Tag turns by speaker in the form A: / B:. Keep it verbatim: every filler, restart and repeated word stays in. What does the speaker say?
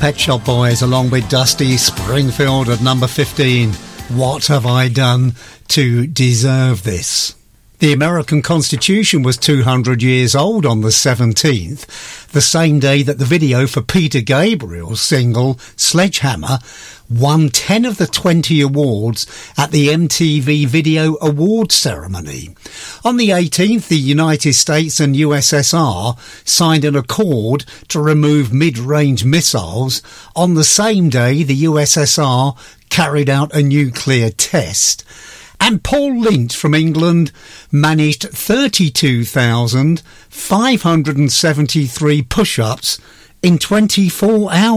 A: Pet Shop Boys along with Dusty Springfield at number fifteen. What have I done to deserve this? The American Constitution was two hundred years old on the seventeenth, the same day that the video for Peter Gabriel's single Sledgehammer won ten of the twenty awards at the M T V Video Awards ceremony. On the eighteenth, the United States and U S S R signed an accord to remove mid-range missiles. On the same day, the U S S R carried out a nuclear test. And Paul Lynch from England managed thirty-two thousand five hundred seventy-three push-ups in twenty-four hours.